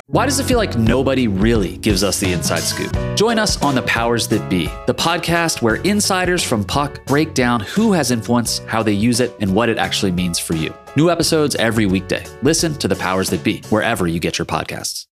Why does it feel like nobody really gives us the inside scoop? Join us on The Powers That Be, the podcast where insiders from Puck break down who has influence, how they use it, and what it actually means for you. New episodes every weekday. Listen to The Powers That Be wherever you get your podcasts.